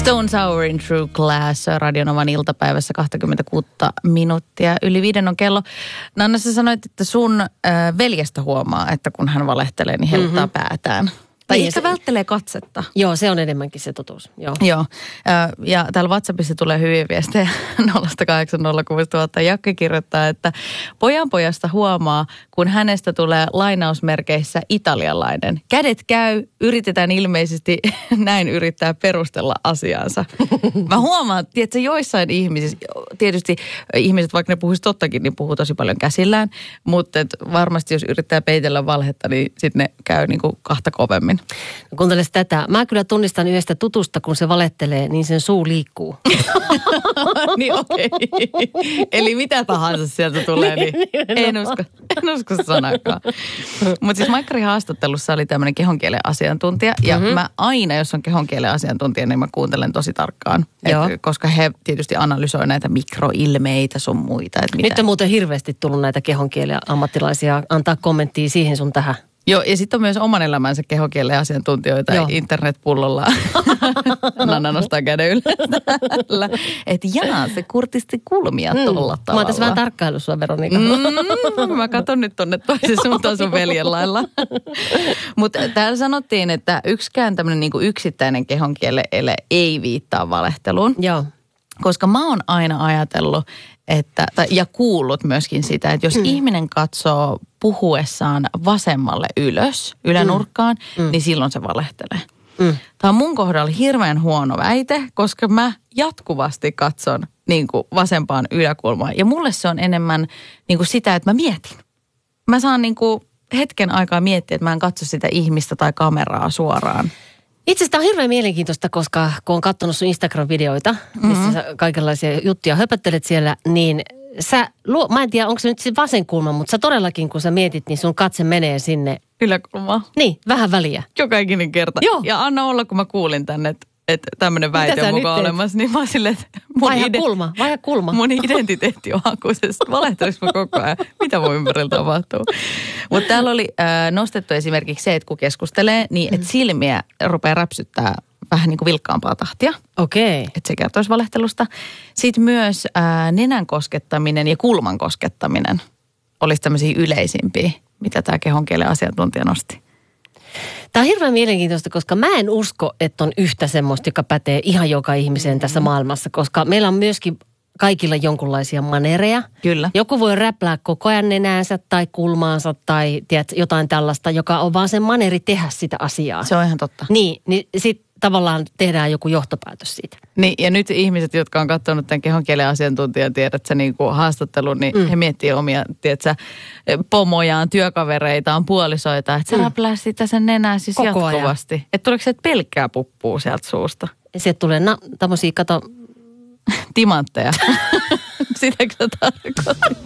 Stone Sour in True Class, Radionovan iltapäivässä 26 minuuttia. Yli 5 on kello. Nanna, sä sanoit, että sun veljestä huomaa, että kun hän valehtelee, niin heiluttaa päätään. Tai ehkä välttelee katsetta. Joo, se on enemmänkin se totuus. Joo. Ja täällä WhatsAppissa tulee hyviä viestejä 0806000. Jakke kirjoittaa, että pojanpojasta huomaa, kun hänestä tulee lainausmerkeissä italialainen. Kädet käy, yritetään ilmeisesti näin yrittää perustella asiaansa. Mä huomaan, että joissain ihmisissä, tietysti ihmiset, vaikka ne puhuisi tottakin, niin puhuu tosi paljon käsillään. Mutta varmasti jos yrittää peitellä valhetta, niin sitten ne käy niin kuin kahta kovemmin. Kuunteles tätä. Mä kyllä tunnistan yhdestä tutusta, kun se valettelee, niin sen suu liikkuu. Niin okei. Eli mitä tahansa sieltä tulee, niin en usko sanakaan. Mutta siis Maikkarin haastattelussa oli tämmöinen kehonkielen asiantuntija. Ja mä aina, jos on kehonkielen asiantuntija, niin mä kuuntelen tosi tarkkaan. Koska he tietysti analysoi näitä mikroilmeitä sun muita. Nyt on muuten hirveästi tullut näitä kehonkielen ammattilaisia antaa kommenttia siihen sun tähän. Joo, ja sitten on myös oman elämänsä kehokielen asiantuntijoita internetpullolla. Nanna nostaa käden ylös. Että se kurtisti kulmia tolla tavalla. Mä oon tässä vähän tarkkailu sua, Veronika. Mä katson nyt tonne toisen suuntaan sun veljen lailla. Mutta täällä sanottiin, että yksikään tämmöinen niinku yksittäinen kehonkielen ele ei viittaa valehteluun. Joo. Koska mä oon aina ajatellut, ja kuullut myöskin sitä, että jos ihminen katsoo puhuessaan vasemmalle ylös, ylänurkkaan, niin silloin se valehtelee. Tämä on mun kohdalla hirveän huono väite, koska mä jatkuvasti katson niin kuin vasempaan yläkulmaan. Ja mulle se on enemmän niin kuin sitä, että mä mietin. Mä saan niin kuin hetken aikaa miettiä, että mä en katso sitä ihmistä tai kameraa suoraan. Itse asiassa tämä on hirveän mielenkiintoista, koska kun on katsonut sun Instagram-videoita, missä sä kaikenlaisia juttuja höpöttelet siellä, niin mä en tiedä, onko se nyt se vasen kulma, mutta sä todellakin, kun sä mietit, niin sun katse menee sinne. Yläkulmaa. Niin, vähän väliä. Joka ikinen kerta. Joo. Ja anna olla, kun mä kuulin tänne, että tämmöinen väite on mukaan olemassa, niin mä oon silleen, että vaiha kulma. Mun identiteetti on hakuisessa. Valehtelis mä koko ajan, mitä mun ympärillä tapahtuu. Mutta täällä oli nostettu esimerkiksi se, että kun keskustelee, niin että silmiä rupeaa räpsyttää vähän niin kuin vilkkaampaa tahtia. Okei. Että se kertoisi valehtelusta. Sitten myös nenän koskettaminen ja kulman koskettaminen olisi tämmöisiä yleisimpiä, mitä tämä kehonkielen asiantuntija nosti. Tämä on hirveän mielenkiintoista, koska mä en usko, että on yhtä semmoista, joka pätee ihan joka ihmiseen tässä maailmassa, koska meillä on myöskin kaikilla jonkunlaisia manereja. Kyllä. Joku voi räplää koko ajan nenäänsä tai kulmaansa tai tiedät, jotain tällaista, joka on vaan sen maneri tehdä sitä asiaa. Se on ihan totta. Niin sitten tavallaan tehdään joku johtopäätös siitä. Niin, ja nyt ihmiset, jotka on katsonut tämän kehonkielen asiantuntijan, tiedätkö niin kuin haastattelun, niin he miettii omia, tiedätkö, pomojaan, työkavereitaan, puolisoita, että sä räplää sitä sen nenää siis koko jatkuvasti. Ajan. Että tuleeko se, että pelkkää puppuu sieltä suusta? Sieltä tulee tämmöisiä, timantteja. Sitäkö sä tarkoitit?